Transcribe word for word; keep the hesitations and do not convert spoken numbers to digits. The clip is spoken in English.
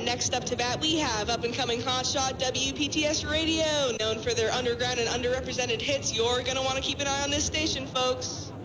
next up to bat, we have up-and-coming hotshot W P T S Radio, known for their underground and underrepresented hits. You're going to want to keep an eye on this station, folks.